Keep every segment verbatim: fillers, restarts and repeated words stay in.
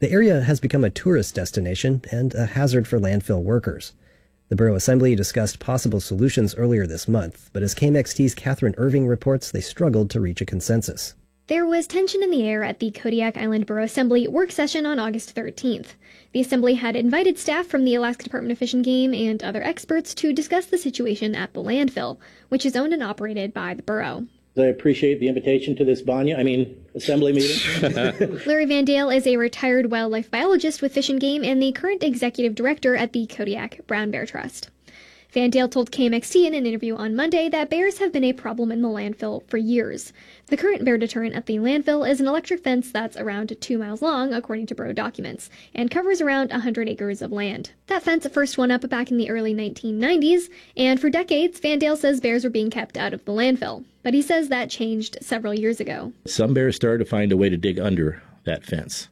The area has become a tourist destination and a hazard for landfill workers. The Borough Assembly discussed possible solutions earlier this month, but as K M X T's Catherine Irving reports, they struggled to reach a consensus. There was tension in the air at the Kodiak Island Borough Assembly work session on August thirteenth. The Assembly had invited staff from the Alaska Department of Fish and Game and other experts to discuss the situation at the landfill, which is owned and operated by the borough. I appreciate the invitation to this Banya, I mean, assembly meeting. Larry Van Dale is a retired wildlife biologist with Fish and Game and the current executive director at the Kodiak Brown Bear Trust. Van Dale told K M X T in an interview on Monday that bears have been a problem in the landfill for years. The current bear deterrent at the landfill is an electric fence that's around two miles long, according to borough documents, and covers around one hundred acres of land. That fence first went up back in the early nineteen nineties, and for decades, Van Dale says bears were being kept out of the landfill. But he says that changed several years ago. Some bears started to find a way to dig under that fence,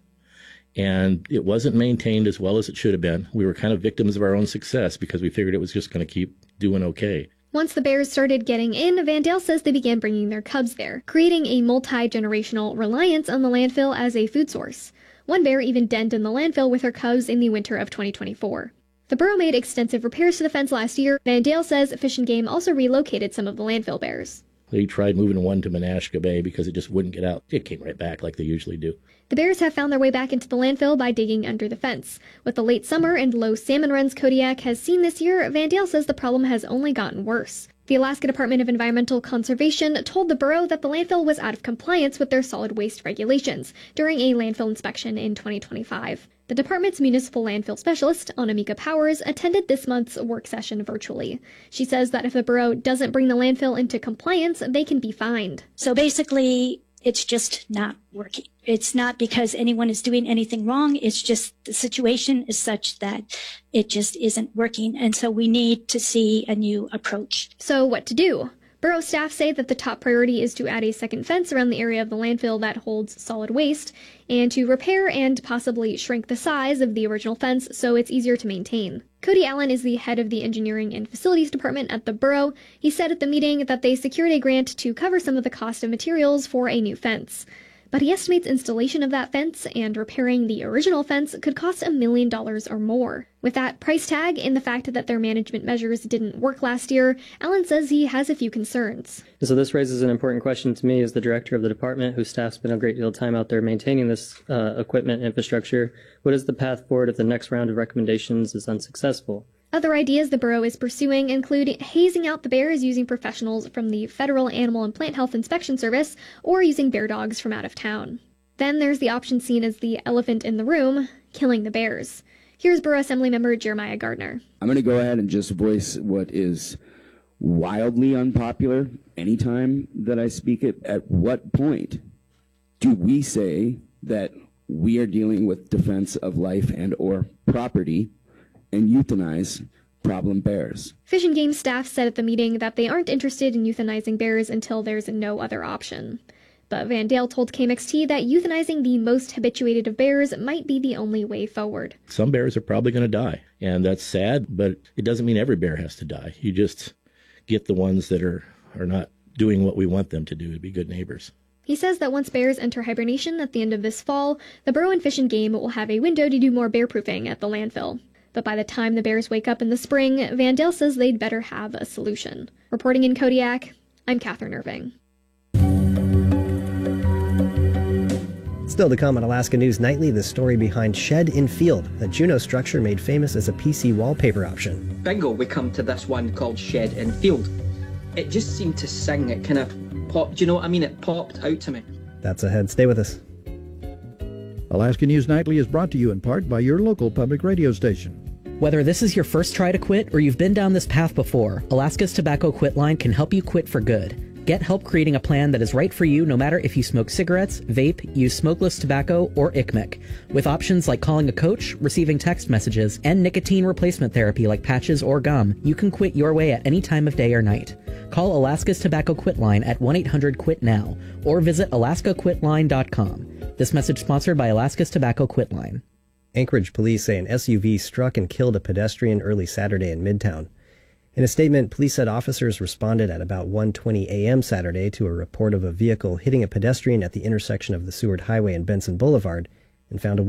and it wasn't maintained as well as it should have been. We were kind of victims of our own success because we figured it was just going to keep doing okay. Once the bears started getting in, Van Dale says they began bringing their cubs there, creating a multi-generational reliance on the landfill as a food source. One bear even denned in the landfill with her cubs in the winter of twenty twenty-four. The borough made extensive repairs to the fence last year. Van Dale says Fish and Game also relocated some of the landfill bears. They tried moving one to Menasca Bay because it just wouldn't get out. It came right back like they usually do. The bears have found their way back into the landfill by digging under the fence. With the late summer and low salmon runs Kodiak has seen this year, Van Dale says the problem has only gotten worse. The Alaska Department of Environmental Conservation told the borough that the landfill was out of compliance with their solid waste regulations during a landfill inspection in twenty twenty-five. The department's municipal landfill specialist, Anamika Powers, attended this month's work session virtually. She says that if the borough doesn't bring the landfill into compliance, they can be fined. So basically, it's just not working. It's not because anyone is doing anything wrong. It's just the situation is such that it just isn't working. And so we need to see a new approach. So what to do? Borough staff say that the top priority is to add a second fence around the area of the landfill that holds solid waste, and to repair and possibly shrink the size of the original fence so it's easier to maintain. Cody Allen is the head of the Engineering and Facilities Department at the borough. He said at the meeting that they secured a grant to cover some of the cost of materials for a new fence. But he estimates installation of that fence and repairing the original fence could cost a million dollars or more. With that price tag and the fact that their management measures didn't work last year, Allen says he has a few concerns. So this raises an important question to me as the director of the department, whose staff spent a great deal of time out there maintaining this uh, equipment infrastructure. What is the path forward if the next round of recommendations is unsuccessful? Other ideas the borough is pursuing include hazing out the bears using professionals from the Federal Animal and Plant Health Inspection Service or using bear dogs from out of town. Then there's the option seen as the elephant in the room, killing the bears. Here's Borough Assembly member Jeremiah Gardner. I'm going to go ahead and just voice what is wildly unpopular anytime that I speak it. At what point do we say that we are dealing with defense of life and or property and euthanize problem bears? Fish and Game staff said at the meeting that they aren't interested in euthanizing bears until there's no other option. But Van Dale told K M X T that euthanizing the most habituated of bears might be the only way forward. Some bears are probably going to die, and that's sad, but it doesn't mean every bear has to die. You just get the ones that are, are not doing what we want them to do, to be good neighbors. He says that once bears enter hibernation at the end of this fall, the borough and Fish and Game will have a window to do more bear proofing at the landfill. But by the time the bears wake up in the spring, Van Dale says they'd better have a solution. Reporting in Kodiak, I'm Catherine Irving. Still to come on Alaska News Nightly, the story behind Shed in Field, a Juneau structure made famous as a P C wallpaper option. Bingo, we come to this one called Shed in Field. It just seemed to sing, it kind of popped, do you know what I mean? It popped out to me. That's ahead. Stay with us. Alaska News Nightly is brought to you in part by your local public radio station. Whether this is your first try to quit or you've been down this path before, Alaska's Tobacco Quit Line can help you quit for good. Get help creating a plan that is right for you no matter if you smoke cigarettes, vape, use smokeless tobacco, or I C M E C. With options like calling a coach, receiving text messages, and nicotine replacement therapy like patches or gum, you can quit your way at any time of day or night. Call Alaska's Tobacco Quit Line at one eight hundred quit now or visit alaska quit line dot com. This message sponsored by Alaska's Tobacco Quit Line. Anchorage police say an S U V struck and killed a pedestrian early Saturday in Midtown. In a statement, police said officers responded at about one twenty a.m. Saturday to a report of a vehicle hitting a pedestrian at the intersection of the Seward Highway and Benson Boulevard and found a